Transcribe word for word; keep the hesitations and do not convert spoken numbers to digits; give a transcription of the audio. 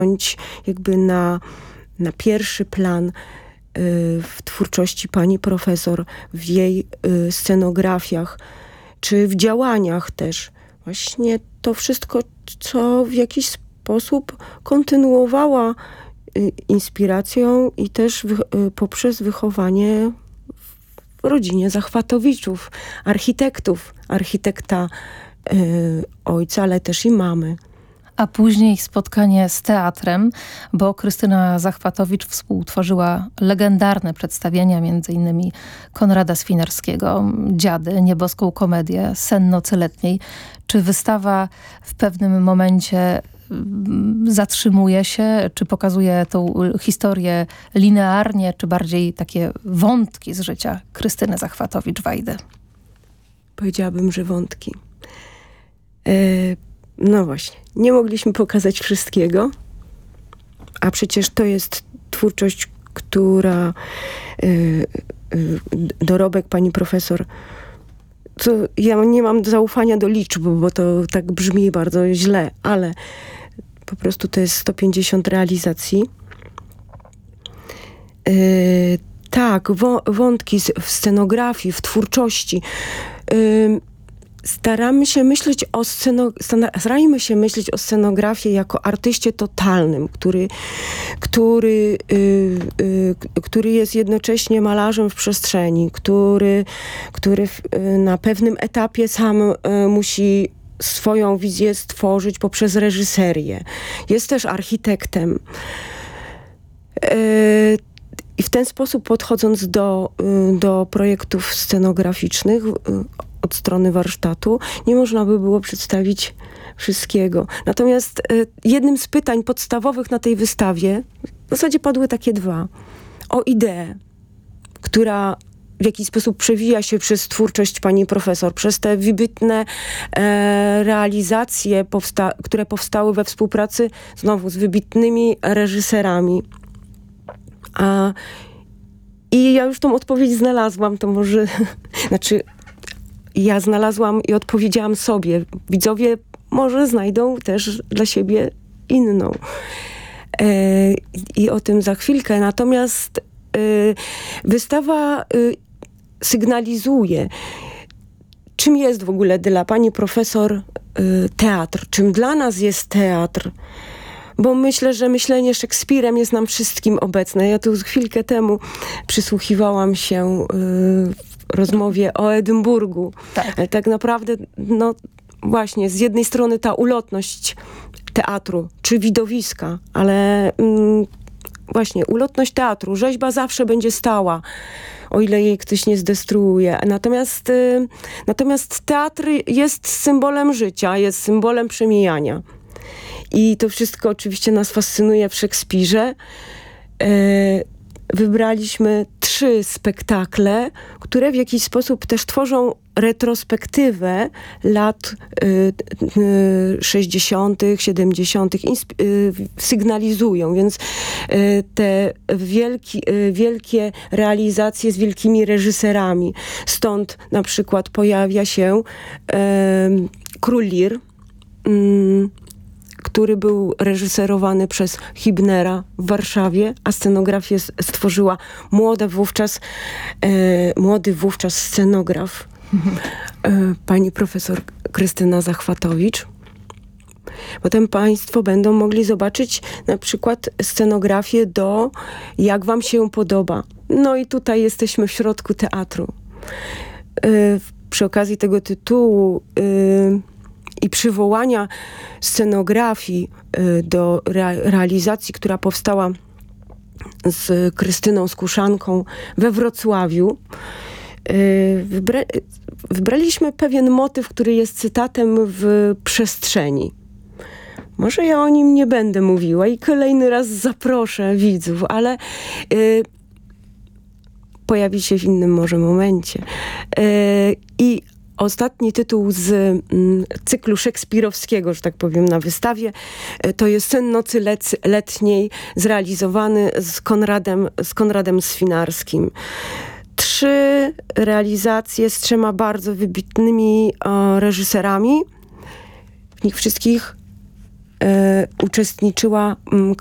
jakby na, na pierwszy plan w twórczości pani profesor, w jej scenografiach, czy w działaniach też. Właśnie to wszystko, co w jakiś sposób kontynuowała inspiracją i też wy- poprzez wychowanie w rodzinie Zachwatowiczów, architektów, architekta y, ojca, ale też i mamy. A później spotkanie z teatrem, bo Krystyna Zachwatowicz współtworzyła legendarne przedstawienia, między innymi Konrada Swinarskiego, Dziady, Nieboską komedię, Sen nocy letniej. Czy wystawa w pewnym momencie zatrzymuje się, czy pokazuje tą historię linearnie, czy bardziej takie wątki z życia Krystyny Zachwatowicz-Wajdy? Powiedziałabym, że wątki. E, no właśnie, nie mogliśmy pokazać wszystkiego, a przecież to jest twórczość, która e, e, dorobek pani profesor. To ja nie mam zaufania do liczb, bo to tak brzmi bardzo źle, ale po prostu to jest sto pięćdziesiąt realizacji. Yy, tak, wo, wątki w scenografii, w twórczości. Yy, staramy się myśleć o sceno, starajmy się myśleć o scenografii jako artyście totalnym, który, który, yy, yy, który jest jednocześnie malarzem w przestrzeni, który, który w, yy, na pewnym etapie sam yy, musi swoją wizję stworzyć poprzez reżyserię. Jest też architektem. Yy, I w ten sposób podchodząc do, yy, do projektów scenograficznych yy, od strony warsztatu, nie można by było przedstawić wszystkiego. Natomiast yy, jednym z pytań podstawowych na tej wystawie w zasadzie padły takie dwa. O ideę, która w jakiś sposób przewija się przez twórczość pani profesor, przez te wybitne e, realizacje, powsta- które powstały we współpracy znowu z wybitnymi reżyserami. A, I ja już tą odpowiedź znalazłam, to może, znaczy ja znalazłam i odpowiedziałam sobie. Widzowie może znajdą też dla siebie inną. E, I o tym za chwilkę. Natomiast e, wystawa e, sygnalizuje, czym jest w ogóle dla pani profesor y, teatr, czym dla nas jest teatr. Bo myślę, że myślenie Szekspirem jest nam wszystkim obecne. Ja tu chwilkę temu przysłuchiwałam się y, w rozmowie o Edynburgu. Tak. Ale tak naprawdę, no właśnie, z jednej strony ta ulotność teatru, czy widowiska, ale y, właśnie ulotność teatru, rzeźba zawsze będzie stała, o ile jej ktoś nie zdestruuje. Natomiast, y, natomiast teatr jest symbolem życia, jest symbolem przemijania. I to wszystko oczywiście nas fascynuje w Szekspirze. Y, wybraliśmy trzy spektakle, które w jakiś sposób też tworzą retrospektywę lat y, y, sześćdziesiątych, siedemdziesiątych, insp- y, sygnalizują, więc y, te wielki, y, wielkie realizacje z wielkimi reżyserami. Stąd na przykład pojawia się y, Król Lir, y, który był reżyserowany przez Hibnera w Warszawie, a scenografię stworzyła młoda wówczas, e, młody wówczas scenograf, e, pani profesor Krystyna Zachwatowicz. Potem państwo będą mogli zobaczyć na przykład scenografię do Jak wam się podoba. No i tutaj jesteśmy w środku teatru. E, przy okazji tego tytułu e, i przywołania scenografii y, do rea- realizacji, która powstała z Krystyną Skuszanką we Wrocławiu, y, wybra- wybraliśmy pewien motyw, który jest cytatem w przestrzeni. Może ja o nim nie będę mówiła i kolejny raz zaproszę widzów, ale y, pojawi się w innym może momencie. Y, I ostatni tytuł z mm, cyklu szekspirowskiego, że tak powiem, na wystawie, to jest Sen nocy lec- letniej, zrealizowany z Konradem, z Konradem Swinarskim. Trzy realizacje z trzema bardzo wybitnymi o, reżyserami. W nich wszystkich e, uczestniczyła mm,